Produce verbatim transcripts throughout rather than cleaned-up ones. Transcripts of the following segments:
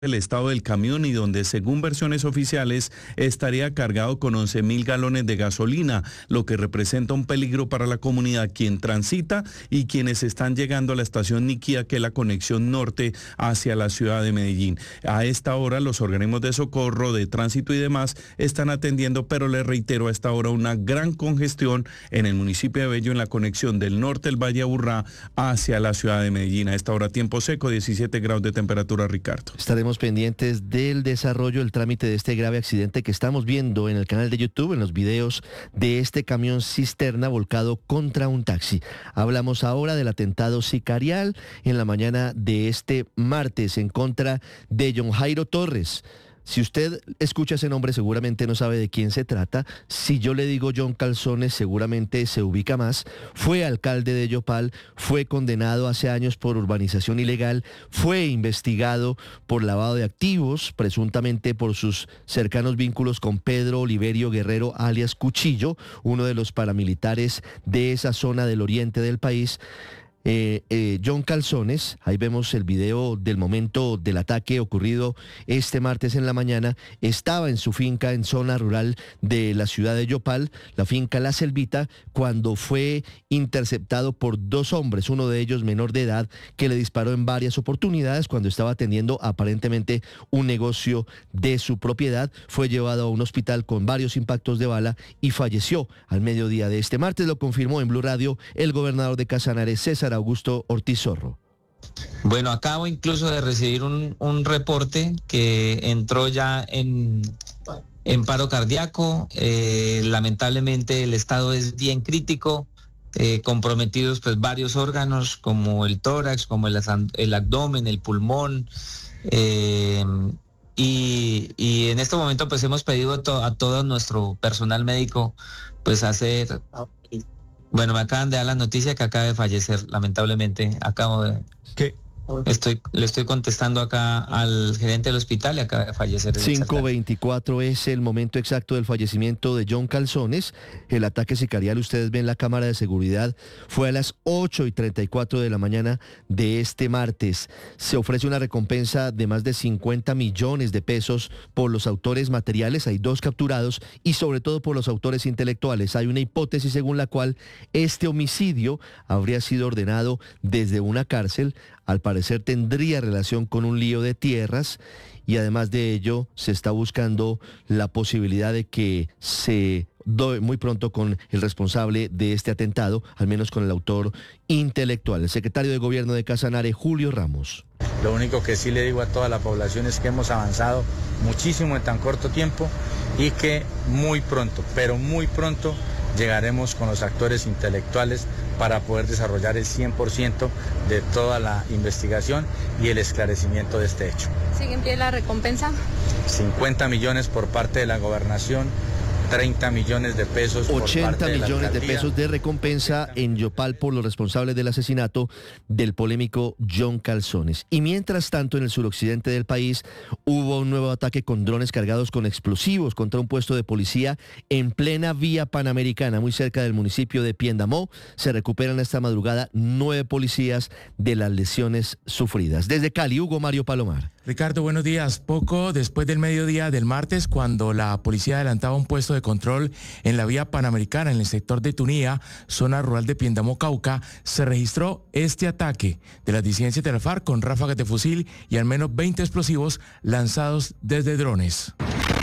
el estado del camión y donde, según versiones oficiales, estaría cargado con once mil galones de gasolina, lo que representa un peligro para la comunidad, quien transita y quienes están llegando a la estación Niquía, que es la conexión norte hacia la ciudad de Medellín. A esta hora los organismos de socorro, de tránsito y demás están atendiendo, pero les reitero, a esta hora una gran congestión en el municipio de Bello, en la conexión del norte del Valle Aburrá hacia la ciudad de Medellín. A esta hora tiempo seco, diecisiete grados de temperatura, Ricardo. Estaremos pendientes del desarrollo, el trámite de este grave accidente que estamos viendo en el canal de YouTube, en los videos de este camión cisterna volcado contra un taxi. Hablamos ahora del atentado sicarial en la mañana de este martes en contra de John Jairo Torres. Si usted escucha ese nombre, seguramente no sabe de quién se trata. Si yo le digo John Calzones, seguramente se ubica más. Fue alcalde de Yopal, fue condenado hace años por urbanización ilegal, fue investigado por lavado de activos, presuntamente por sus cercanos vínculos con Pedro Oliverio Guerrero, alias Cuchillo, uno de los paramilitares de esa zona del oriente del país. Eh, eh, John Calzones, ahí vemos el video del momento del ataque ocurrido este martes en la mañana, estaba en su finca en zona rural de la ciudad de Yopal, la finca La Selvita, cuando fue interceptado por dos hombres, uno de ellos menor de edad, que le disparó en varias oportunidades cuando estaba atendiendo aparentemente un negocio de su propiedad. Fue llevado a un hospital con varios impactos de bala y falleció al mediodía de este martes. Lo confirmó en Blue Radio el gobernador de Casanare, César Augusto Ortiz Zorro. Bueno, acabo incluso de recibir un, un reporte que entró ya en, en paro cardíaco. Eh, lamentablemente el estado es bien crítico, eh, comprometidos pues varios órganos como el tórax, como el, el abdomen, el pulmón. Eh, y, y en este momento pues hemos pedido a, to, a todo nuestro personal médico pues hacer... Bueno, me acaban de dar la noticia que acaba de fallecer, lamentablemente. Acabo de... ¿Qué? Estoy, le estoy contestando acá al gerente del hospital y acaba de fallecer. cinco veinticuatro es el momento exacto del fallecimiento de John Calzones. El ataque sicarial, ustedes ven la cámara de seguridad, fue a las ocho y treinta y cuatro de la mañana de este martes. Se ofrece una recompensa de más de cincuenta millones de pesos por los autores materiales, hay dos capturados, y sobre todo por los autores intelectuales. Hay una hipótesis según la cual este homicidio habría sido ordenado desde una cárcel. Al parecer tendría relación con un lío de tierras y además de ello se está buscando la posibilidad de que se doy muy pronto con el responsable de este atentado, al menos con el autor intelectual, el secretario de Gobierno de Casanare, Julio Ramos. Lo único que sí le digo a toda la población es que hemos avanzado muchísimo en tan corto tiempo y que muy pronto, pero muy pronto, llegaremos con los actores intelectuales para poder desarrollar el cien por ciento de toda la investigación y el esclarecimiento de este hecho. ¿Sigue en pie la recompensa? cincuenta millones por parte de la gobernación, treinta millones de pesos por ochenta parte de la millones de alcaldía. pesos de recompensa en Yopal por los responsables del asesinato del polémico John Calzones. Y mientras tanto, en el suroccidente del país hubo un nuevo ataque con drones cargados con explosivos contra un puesto de policía en plena vía panamericana, muy cerca del municipio de Piendamó. Se recuperan esta madrugada nueve policías de las lesiones sufridas. Desde Cali, Hugo Mario Palomar. Ricardo, buenos días. Poco después del mediodía del martes, cuando la policía adelantaba un puesto de control en la vía panamericana en el sector de Tunía, zona rural de Piendamó, Cauca, se registró este ataque de las disidencias de la FARC con ráfagas de fusil y al menos veinte explosivos lanzados desde drones.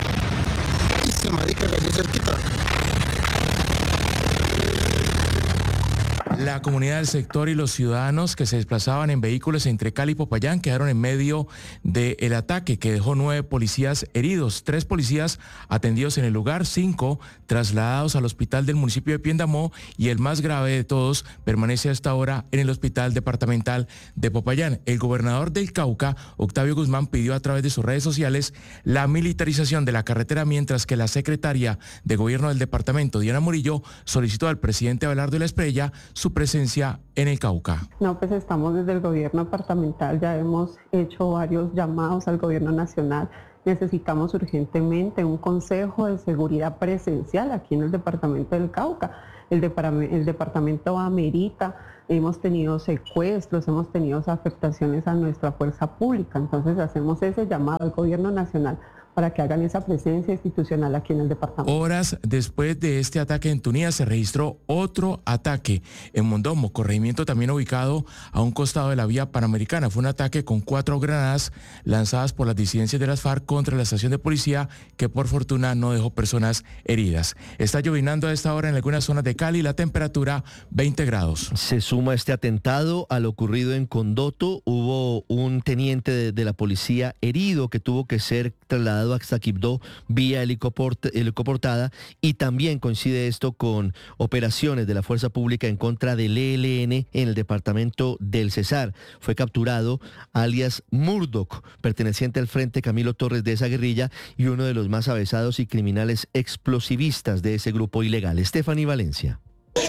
La comunidad del sector y los ciudadanos que se desplazaban en vehículos entre Cali y Popayán quedaron en medio del ataque que dejó nueve policías heridos, tres policías atendidos en el lugar, cinco trasladados al hospital del municipio de Piendamó y el más grave de todos permanece hasta ahora en el hospital departamental de Popayán. El gobernador del Cauca, Octavio Guzmán, pidió a través de sus redes sociales la militarización de la carretera, mientras que la secretaria de gobierno del departamento, Diana Murillo, solicitó al presidente Abelardo de la Espriella su presencia en el Cauca. No, pues estamos desde el gobierno departamental, ya hemos hecho varios llamados al gobierno nacional, necesitamos urgentemente un consejo de seguridad presencial aquí en el departamento del Cauca. El, depart- el departamento amerita, hemos tenido secuestros, hemos tenido afectaciones a nuestra fuerza pública, entonces hacemos ese llamado al gobierno nacional para que hagan esa presencia institucional aquí en el departamento. Horas después de este ataque en Tunía se registró otro ataque en Mondomo, corregimiento también ubicado a un costado de la vía panamericana. Fue un ataque con cuatro granadas lanzadas por las disidencias de las FARC contra la estación de policía, que por fortuna no dejó personas heridas. Está llovinando a esta hora en algunas zonas de Cali, la temperatura veinte grados. Se suma este atentado a lo ocurrido en Condoto. Hubo un teniente de, de la policía herido que tuvo que ser trasladado hasta Quibdó vía helicoport- helicoportada, y también coincide esto con operaciones de la Fuerza Pública en contra del E L N en el departamento del Cesar. Fue capturado alias Murdoch, perteneciente al Frente Camilo Torres de esa guerrilla y uno de los más avesados y criminales explosivistas de ese grupo ilegal. Stephanie Valencia.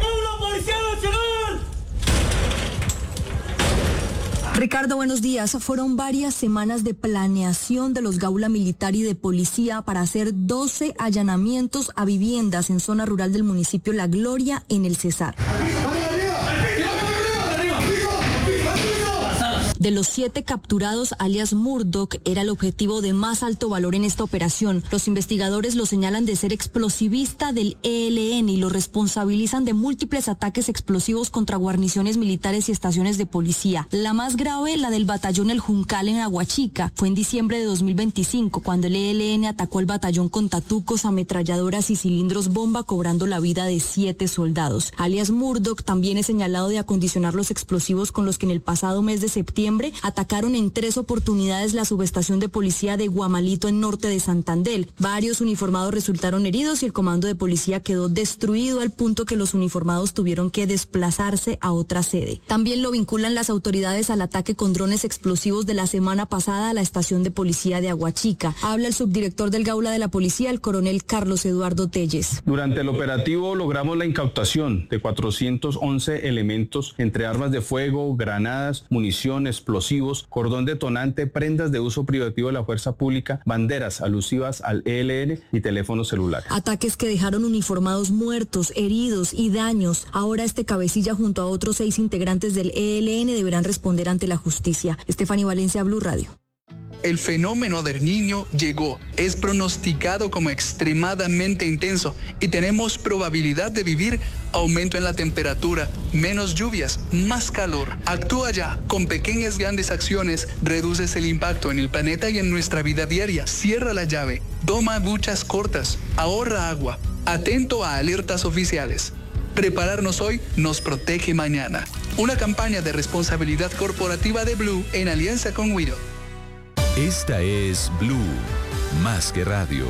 Ricardo, buenos días. Fueron varias semanas de planeación de los Gaula Militar y de Policía para hacer doce allanamientos a viviendas en zona rural del municipio La Gloria, en el Cesar. De los siete capturados, alias Murdoch era el objetivo de más alto valor en esta operación. Los investigadores lo señalan de ser explosivista del E L N y lo responsabilizan de múltiples ataques explosivos contra guarniciones militares y estaciones de policía. La más grave, la del batallón El Juncal en Aguachica. Fue en diciembre de dos mil veinticinco, cuando el E L N atacó el batallón con tatucos, ametralladoras y cilindros bomba, cobrando la vida de siete soldados. Alias Murdoch también es señalado de acondicionar los explosivos con los que en el pasado mes de septiembre atacaron en tres oportunidades la subestación de policía de Guamalito, en norte de Santander. Varios uniformados resultaron heridos y el comando de policía quedó destruido, al punto que los uniformados tuvieron que desplazarse a otra sede. También lo vinculan las autoridades al ataque con drones explosivos de la semana pasada a la estación de policía de Aguachica. Habla el subdirector del Gaula de la Policía, el coronel Carlos Eduardo Telles. Durante el operativo logramos la incautación de cuatrocientos once elementos, entre armas de fuego, granadas, municiones, explosivos, cordón detonante, prendas de uso privativo de la fuerza pública, banderas alusivas al E L N y teléfonos celulares. Ataques que dejaron uniformados muertos, heridos y daños. Ahora este cabecilla junto a otros seis integrantes del E L N deberán responder ante la justicia. Stephanie Valencia, Blue Radio. El fenómeno del Niño llegó, es pronosticado como extremadamente intenso y tenemos probabilidad de vivir aumento en la temperatura, menos lluvias, más calor. Actúa ya, con pequeñas grandes acciones reduces el impacto en el planeta y en nuestra vida diaria. Cierra la llave, toma duchas cortas, ahorra agua, atento a alertas oficiales. Prepararnos hoy nos protege mañana. Una campaña de responsabilidad corporativa de Blue en alianza con Wido. Esta es Blue, más que radio.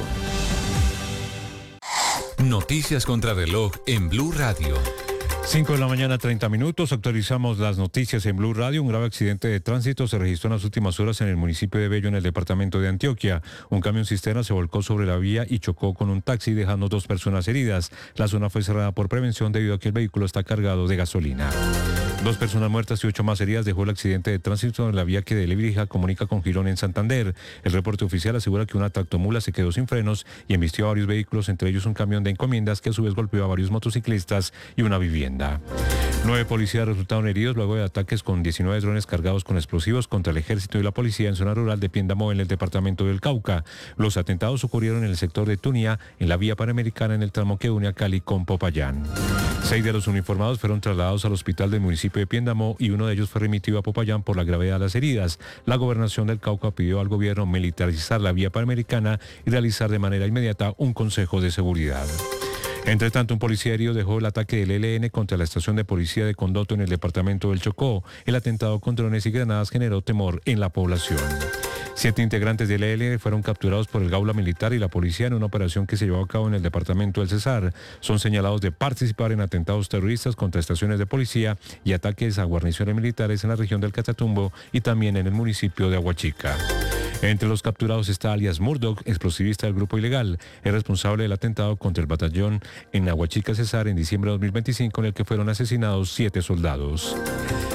Noticias contra reloj en Blue Radio. cinco de la mañana, treinta minutos. Actualizamos las noticias en Blue Radio. Un grave accidente de tránsito se registró en las últimas horas en el municipio de Bello, en el departamento de Antioquia. Un camión cisterna se volcó sobre la vía y chocó con un taxi, dejando dos personas heridas. La zona fue cerrada por prevención debido a que el vehículo está cargado de gasolina. Dos personas muertas y ocho más heridas dejó el accidente de tránsito en la vía que de Lebrija comunica con Girón, en Santander. El reporte oficial asegura que una tractomula se quedó sin frenos y embistió a varios vehículos, entre ellos un camión de encomiendas que a su vez golpeó a varios motociclistas y una vivienda. Nueve policías resultaron heridos luego de ataques con diecinueve drones cargados con explosivos contra el ejército y la policía en zona rural de Piendamó, en el departamento del Cauca. Los atentados ocurrieron en el sector de Tunía, en la vía panamericana, en el tramo que une a Cali con Popayán. Seis de los uniformados fueron trasladados al hospital del municipio de Piendamó y uno de ellos fue remitido a Popayán por la gravedad de las heridas. La gobernación del Cauca pidió al gobierno militarizar la vía panamericana y realizar de manera inmediata un consejo de seguridad. Entre tanto, un policía herido dejó el ataque del E L N contra la estación de policía de Condoto, en el departamento del Chocó. El atentado con drones y granadas generó temor en la población. Siete integrantes del E L N fueron capturados por el Gaula Militar y la policía en una operación que se llevó a cabo en el departamento del Cesar. Son señalados de participar en atentados terroristas contra estaciones de policía y ataques a guarniciones militares en la región del Catatumbo y también en el municipio de Aguachica. Entre los capturados está alias Murdoch, explosivista del grupo ilegal. Es responsable del atentado contra el batallón en Aguachica Cesar en diciembre de dos mil veinticinco, en el que fueron asesinados siete soldados.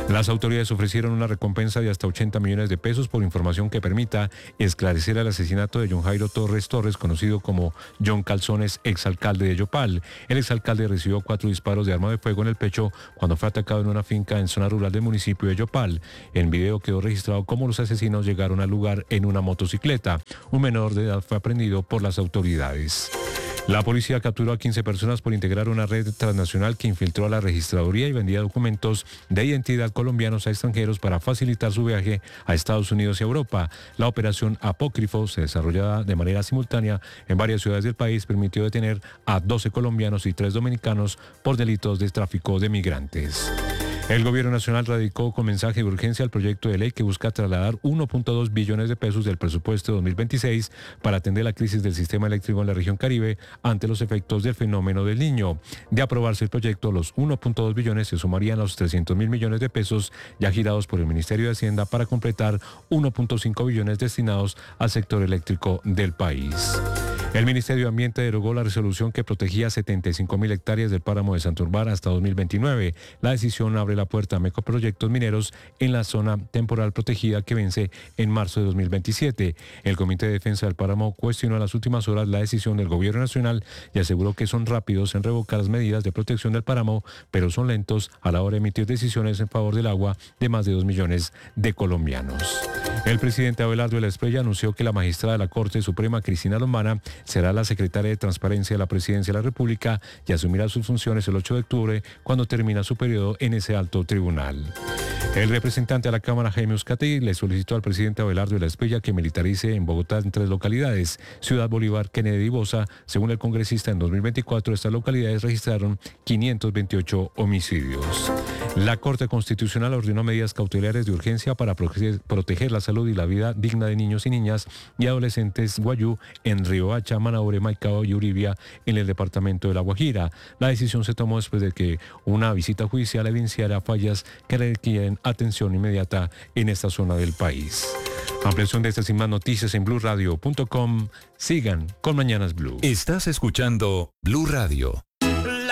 Las autoridades ofrecieron una recompensa de hasta ochenta millones de pesos por información que permita esclarecer el asesinato de John Jairo Torres Torres, conocido como John Calzones, exalcalde de Yopal. El exalcalde recibió cuatro disparos de arma de fuego en el pecho cuando fue atacado en una finca en zona rural del municipio de Yopal. En video quedó registrado cómo los asesinos llegaron al lugar en una motocicleta. Un menor de edad fue aprendido por las autoridades. La policía capturó a quince personas por integrar una red transnacional que infiltró a la registraduría y vendía documentos de identidad colombianos a extranjeros para facilitar su viaje a Estados Unidos y Europa. La operación Apócrifo, se desarrollaba de manera simultánea en varias ciudades del país, permitió detener a doce colombianos y tres dominicanos por delitos de tráfico de migrantes. El gobierno nacional radicó con mensaje de urgencia el proyecto de ley que busca trasladar uno punto dos billones de pesos del presupuesto de dos mil veintiséis para atender la crisis del sistema eléctrico en la región Caribe ante los efectos del fenómeno del Niño. De aprobarse el proyecto, los uno punto dos billones se sumarían a los trescientos mil millones de pesos ya girados por el Ministerio de Hacienda para completar uno punto cinco billones destinados al sector eléctrico del país. El Ministerio de Ambiente derogó la resolución que protegía setenta y cinco mil hectáreas del páramo de Santurbán hasta dos mil veintinueve. La decisión abre la puerta a megaproyectos mineros en la zona temporal protegida que vence en marzo de dos mil veintisiete. El Comité de Defensa del Páramo cuestionó en las últimas horas la decisión del Gobierno Nacional y aseguró que son rápidos en revocar las medidas de protección del páramo, pero son lentos a la hora de emitir decisiones en favor del agua de más de dos millones de colombianos. El presidente Abelardo de la Espriella anunció que la magistrada de la Corte Suprema, Cristina Lombana, será la secretaria de Transparencia de la Presidencia de la República y asumirá sus funciones el ocho de octubre cuando termina su periodo en ese alto tribunal. El representante de la Cámara, Jaime Uzcategui, le solicitó al presidente Abelardo de la Espriella que militarice en Bogotá en tres localidades: Ciudad Bolívar, Kennedy y Bosa. Según el congresista, en dos mil veinticuatro estas localidades registraron quinientos veintiocho homicidios. La Corte Constitucional ordenó medidas cautelares de urgencia para proteger la salud y la vida digna de niños y niñas y adolescentes guayú en Riohacha, Manaure, Maicao y Uribia en el departamento de La Guajira. La decisión se tomó después de que una visita judicial evidenciara fallas que requieren atención inmediata en esta zona del país. Ampliación de estas y más noticias en blue radio punto com. Sigan con Mañanas Blue. Estás escuchando Blue Radio.